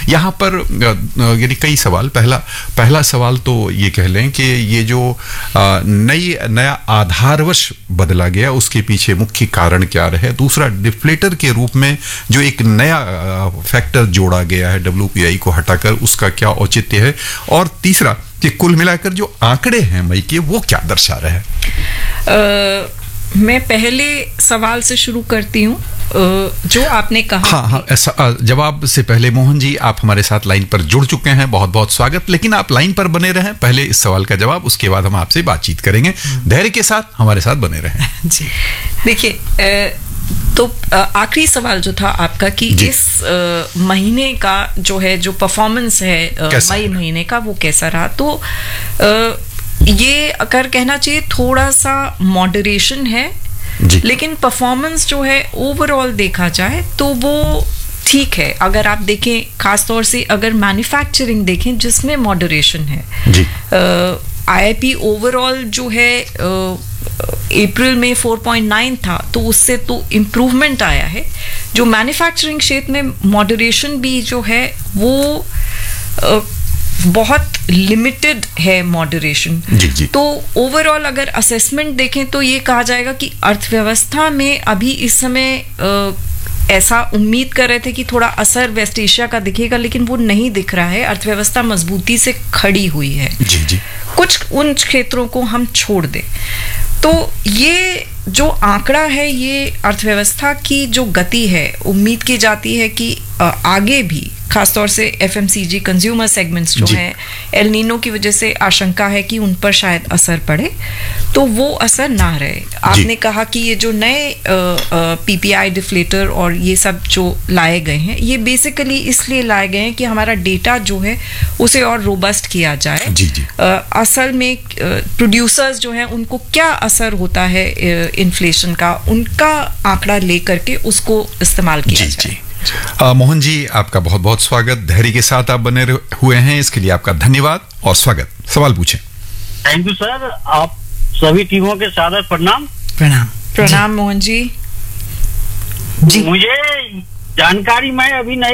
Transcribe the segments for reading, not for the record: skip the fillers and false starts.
यहाँ पर यानी कई सवाल, पहला सवाल तो ये कह लें कि ये जो नया आधारवश बदला गया उसके पीछे मुख्य कारण क्या रहे। दूसरा, डिफ्लेटर के रूप में जो एक नया फैक्टर जोड़ा गया है WPI को हटाकर, उसका क्या औचित्य है। और तीसरा कि कुल मिलाकर जो आंकड़े हैं मई के वो क्या दर्शा रहे हैं। मैं पहले सवाल से शुरू करती हूँ जो आपने कहा। हाँ, जवाब से पहले मोहन जी आप हमारे साथ लाइन पर जुड़ चुके हैं, बहुत बहुत स्वागत। लेकिन आप लाइन पर बने रहें, पहले इस सवाल का जवाब, उसके बाद हम आपसे बातचीत करेंगे। धैर्य के साथ हमारे साथ बने रहें। जी देखिए, तो आखिरी सवाल जो था आपका कि इस महीने का जो है जो परफॉर्मेंस है मई महीने का वो कैसा रहा, तो ये अगर कहना चाहिए थोड़ा सा मॉडरेशन है, लेकिन परफॉर्मेंस जो है ओवरऑल देखा जाए तो वो ठीक है। अगर आप देखें, खासतौर से अगर मैन्युफैक्चरिंग देखें जिसमें मॉडरेशन है, IIP ओवरऑल जो है अप्रैल में 4.9 था, तो उससे तो इम्प्रूवमेंट आया है। जो मैन्युफैक्चरिंग क्षेत्र में मॉडरेशन भी जो है वो बहुत लिमिटेड है मॉडरेशन। तो ओवरऑल अगर असेसमेंट देखें तो ये कहा जाएगा कि अर्थव्यवस्था में अभी इस समय ऐसा उम्मीद कर रहे थे कि थोड़ा असर वेस्ट एशिया का दिखेगा, लेकिन वो नहीं दिख रहा है। अर्थव्यवस्था मजबूती से खड़ी हुई है। कुछ उन क्षेत्रों को हम छोड़ दें तो ये जो आंकड़ा है, ये अर्थव्यवस्था की जो गति है, उम्मीद की जाती है कि आगे भी खासतौर से FMCG कंज्यूमर सेगमेंट्स जो हैं, एल नीनो की वजह से आशंका है कि उन पर शायद असर पड़े, तो वो असर ना रहे। आपने कहा कि ये जो नए PPI डिफ्लेटर और ये सब जो लाए गए हैं, ये बेसिकली इसलिए लाए गए हैं कि हमारा डेटा जो है उसे और रोबस्ट किया जाए। असल में प्रोड्यूसर्स जो हैं उनको क्या असर होता है इन्फ्लेशन का, उनका आंकड़ा लेकर के उसको इस्तेमाल किया जाए। मोहन जी आपका बहुत बहुत स्वागत। धैर्य के साथ आप बने हुए हैं, इसके लिए आपका धन्यवाद और स्वागत। सवाल पूछें। थैंक यू सर, आप सभी टीमों के सादर प्रणाम। प्रणाम मोहन जी। मुझे जानकारी, मैं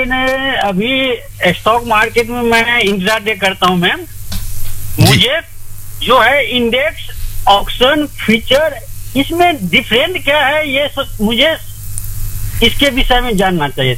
अभी स्टॉक मार्केट में मैं इंट्राडे करता हूं मैम। मुझे जो है इंडेक्स, ऑक्शन, फ्यूचर, इसमें डिफरेंट क्या है, ये मुझे इसके विषय में जानना चाहिए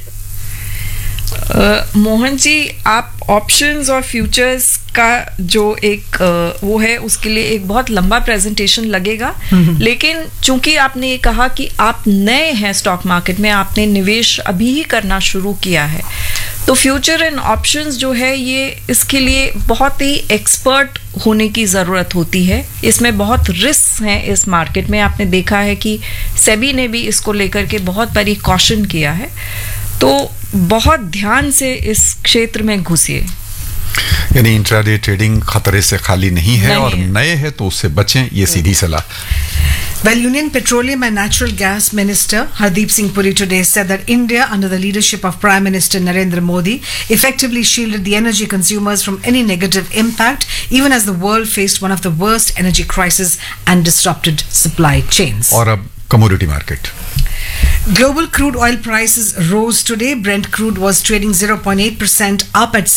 सर। मोहन जी, आप ऑप्शंस और फ्यूचर्स का जो एक वो है, उसके लिए एक बहुत लंबा प्रेजेंटेशन लगेगा, लेकिन चूंकि आपने ये कहा कि आप नए हैं स्टॉक मार्केट में, आपने निवेश अभी ही करना शुरू किया है, तो फ्यूचर एंड ऑप्शंस जो है ये इसके लिए बहुत ही एक्सपर्ट होने की ज़रूरत होती है। इसमें बहुत रिस्क हैं इस मार्केट में। आपने देखा है कि सेबी ने भी इसको लेकर के बहुत बड़ी कॉशन किया है, तो बहुत ध्यान से इस क्षेत्र में घुसिए। यानी इंट्राडे ट्रेडिंग खतरे से खाली नहीं है, और नए हैं तो उससे बचें, ये सीधी सलाह। Well, Union Petroleum and Natural Gas Minister Hardeep Singh Puri today said that India, under the leadership of Prime Minister Narendra Modi, effectively shielded the energy consumers from any negative impact, even as the world faced one of the worst energy crises and disrupted supply chains. और अब commodity market. Global crude oil prices rose today. Brent crude was trading 0.8% up at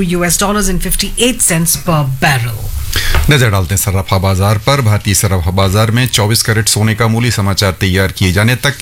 $72.58 per barrel. नजर डालते हैं सर्राफा बाजार पर। भारतीय सर्राफा बाजार में 24 कैरेट सोने का मूल्य समाचार तैयार किए जाने तक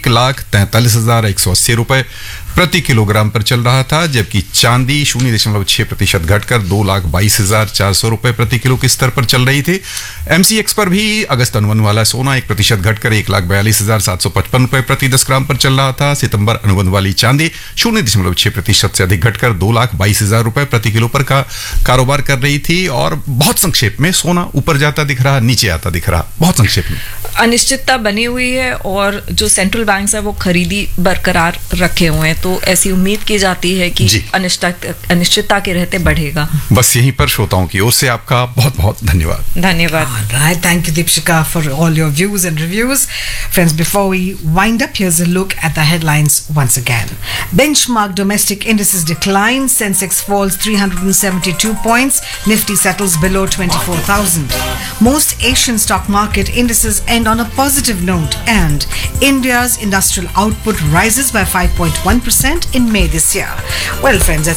1,43,180 रुपए प्रति किलोग्राम पर चल रहा था, जबकि चांदी 0.6% घटकर 2,22,400 रुपए प्रति किलो के स्तर पर चल रही थी। MCX पर भी अगस्त अनुबंध वाला सोना 1% घटकर 1,42,755 रुपए प्रति 10 ग्राम पर चल रहा था। सितंबर अनुबंध वाली चांदी 0.6% से अधिक घटकर 2,22,000 रुपए प्रति किलो पर का कारोबार कर रही थी। और बहुत संक्षेप में सोना ऊपर जाता दिख रहा, नीचे आता दिख रहा, बहुत संक्षेप में। अनिश्चितता बनी हुई है और जो सेंट्रल बैंक है वो खरीदी बरकरार रखे हुए हैं, तो ऐसी उम्मीद की जाती है कि अनिश्चितता के रहते बढ़ेगा। बस यहीं पर श्रोताओं की ओर से आपका बहुत बहुत धन्यवाद। Right, thank you Deepshika for all your views and reviews. Friends, before we wind up, here's a look at the headlines once again. Benchmark domestic indices decline. Sensex falls 372 points. Nifty settles below 24,000. Most Asian stock market indices end on a positive note, and India's industrial output rises by 5.1% in May this year. Well, friends,